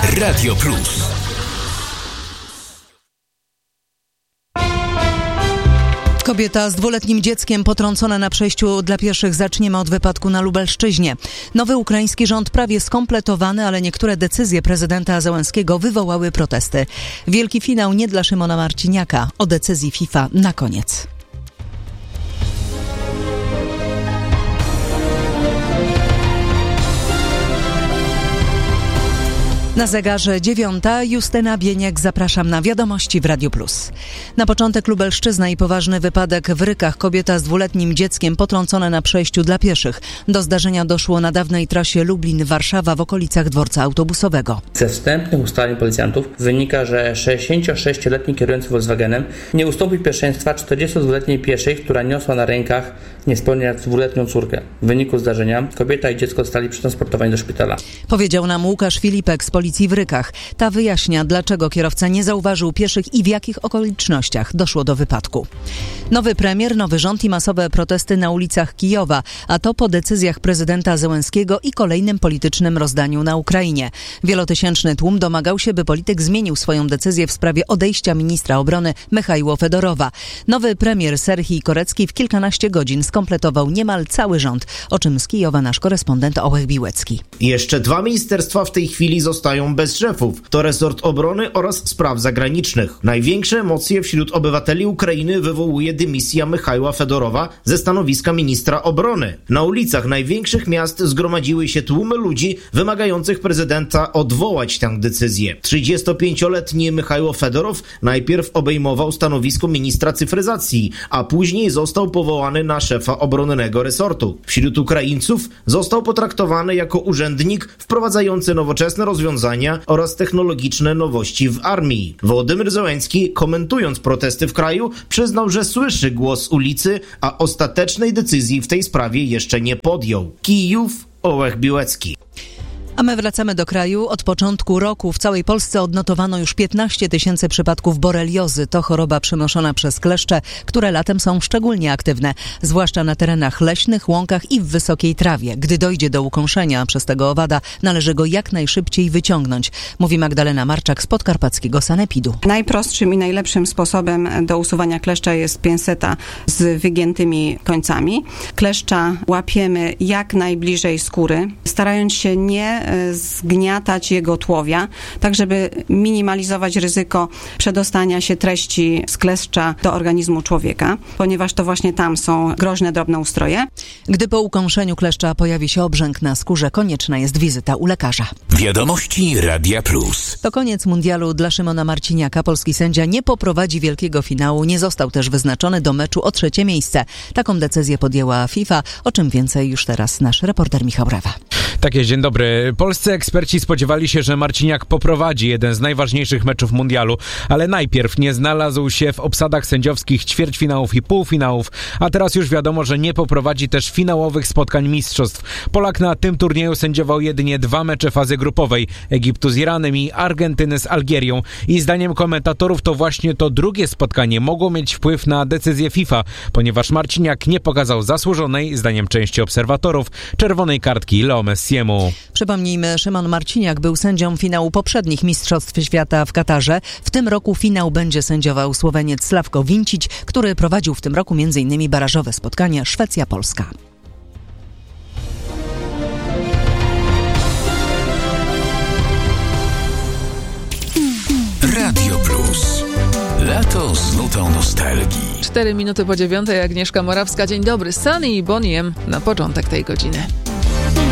Radio Plus. Kobieta z 2-letnim dzieckiem potrącona na przejściu dla pieszych. Zaczniemy od wypadku na Lubelszczyźnie. Nowy ukraiński rząd prawie skompletowany, ale niektóre decyzje prezydenta Zełenskiego wywołały protesty. Wielki finał nie dla Szymona Marciniaka. O decyzji FIFA na koniec. Na zegarze 9:00. Justyna Bieniek, zapraszam na wiadomości w Radio Plus. Na początek Lubelszczyzna i poważny wypadek w Rykach. Kobieta z 2-letnim dzieckiem potrącona na przejściu dla pieszych. Do zdarzenia doszło na dawnej trasie Lublin-Warszawa w okolicach dworca autobusowego. Ze wstępnych ustaleń policjantów wynika, że 66-letni kierujący Volkswagenem nie ustąpił pierwszeństwa 42-letniej pieszej, która niosła na rękach niespełna 2-letnią córkę. W wyniku zdarzenia kobieta i dziecko zostali przetransportowani do szpitala. Powiedział nam Łukasz Filipek z policji w Rykach. Ta wyjaśnia, dlaczego kierowca nie zauważył pieszych i w jakich okolicznościach doszło do wypadku. Nowy premier, nowy rząd i masowe protesty na ulicach Kijowa, a to po decyzjach prezydenta Zełenskiego i kolejnym politycznym rozdaniu na Ukrainie. Wielotysięczny tłum domagał się, by polityk zmienił swoją decyzję w sprawie odejścia ministra obrony Michajła Fedorowa. Nowy premier Serhii Korecki w kilkanaście godzin skompletował niemal cały rząd, o czym z Kijowa nasz korespondent Ołech Biłecki. Jeszcze 2 ministerstwa w tej chwili zostają bez szefów. To resort obrony oraz spraw zagranicznych. Największe emocje wśród obywateli Ukrainy wywołuje dymisja Michajła Fedorowa ze stanowiska ministra obrony. Na ulicach największych miast zgromadziły się tłumy ludzi wymagających prezydenta odwołać tę decyzję. 35-letni Michajło Fedorow najpierw obejmował stanowisko ministra cyfryzacji, a później został powołany na szefa obronnego resortu. Wśród Ukraińców został potraktowany jako urzędnik wprowadzający nowoczesne rozwiązania oraz technologiczne nowości w armii. Wołodymyr Zełenski, komentując protesty w kraju, przyznał, że słyszy głos ulicy, a ostatecznej decyzji w tej sprawie jeszcze nie podjął. Kijów, Ołech Biłecki. A my wracamy do kraju. Od początku roku w całej Polsce odnotowano już 15 000 przypadków boreliozy. To choroba przenoszona przez kleszcze, które latem są szczególnie aktywne, zwłaszcza na terenach leśnych, łąkach i w wysokiej trawie. Gdy dojdzie do ukąszenia przez tego owada, należy go jak najszybciej wyciągnąć, mówi Magdalena Marczak z podkarpackiego sanepidu. Najprostszym i najlepszym sposobem do usuwania kleszcza jest pinseta z wygiętymi końcami. Kleszcza łapiemy jak najbliżej skóry, starając się nie zgniatać jego tłowia, tak żeby minimalizować ryzyko przedostania się treści z kleszcza do organizmu człowieka, ponieważ to właśnie tam są groźne drobnoustroje. Gdy po ukąszeniu kleszcza pojawi się obrzęk na skórze, konieczna jest wizyta u lekarza. Wiadomości Radia Plus. To koniec mundialu dla Szymona Marciniaka. Polski sędzia nie poprowadzi wielkiego finału, nie został też wyznaczony do meczu o 3. miejsce. Taką decyzję podjęła FIFA, o czym więcej już teraz nasz reporter Michał Rewa. Tak jest, dzień dobry. Polscy eksperci spodziewali się, że Marciniak poprowadzi jeden z najważniejszych meczów mundialu, ale najpierw nie znalazł się w obsadach sędziowskich ćwierćfinałów i półfinałów, a teraz już wiadomo, że nie poprowadzi też finałowych spotkań mistrzostw. Polak na tym turnieju sędziował jedynie 2 mecze fazy grupowej, Egiptu z Iranem i Argentyny z Algierią. I zdaniem komentatorów to właśnie to drugie spotkanie mogło mieć wpływ na decyzję FIFA, ponieważ Marciniak nie pokazał zasłużonej, zdaniem części obserwatorów, czerwonej kartki Leo Messiemu. Przypomnijmy, Szymon Marciniak był sędzią finału poprzednich Mistrzostw Świata w Katarze. W tym roku finał będzie sędziował Słoweniec Slavko Vincic, który prowadził w tym roku m.in. barażowe spotkanie Szwecja-Polska. Radio Plus. Lato z nutą nostalgii. 4 minuty po 9:00, Agnieszka Morawska. Dzień dobry. Sunny i Bonnie M na początek tej godziny.